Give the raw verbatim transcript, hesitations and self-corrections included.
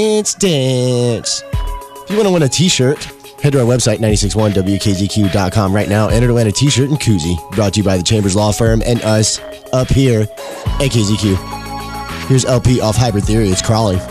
Dance, dance. If you want to win a t-shirt, head to our website, nine six one W K Z Q dot com right now. Enter to win a t-shirt and koozie. Brought to you by the Chambers Law Firm and us up here at K Z Q. Here's L P off Hybrid Theory. It's Crawling.